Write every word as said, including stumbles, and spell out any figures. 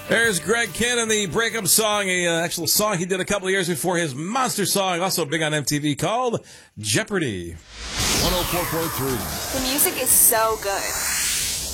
There's Greg Kihn and the breakup song, a uh, actual song he did a couple of years before his monster song, also big on M T V, called Jeopardy. one oh four point three. The music is so good.